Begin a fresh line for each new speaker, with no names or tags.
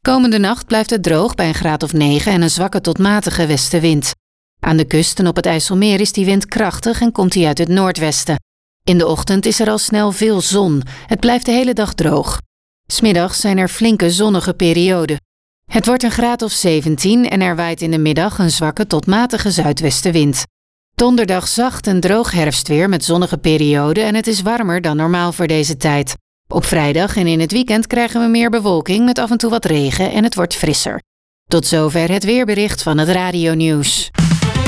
Komende nacht blijft het droog bij een graad of 9 en een zwakke tot matige westenwind. Aan de kust en op het IJsselmeer is die wind krachtig en komt die uit het noordwesten. In de ochtend is er al snel veel zon. Het blijft de hele dag droog. 'S Middags zijn er flinke zonnige perioden. Het wordt een graad of 17 en er waait in de middag een zwakke tot matige zuidwestenwind. Donderdag zacht en droog herfstweer met zonnige perioden en het is warmer dan normaal voor deze tijd. Op vrijdag en in het weekend krijgen we meer bewolking met af en toe wat regen en het wordt frisser. Tot zover het weerbericht van het Radio Nieuws.